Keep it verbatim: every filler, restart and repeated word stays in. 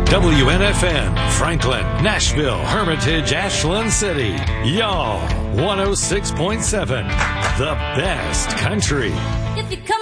W N F N, Franklin, Nashville, Hermitage, Ashland City. Y'all, one oh six point seven, the best country. If you come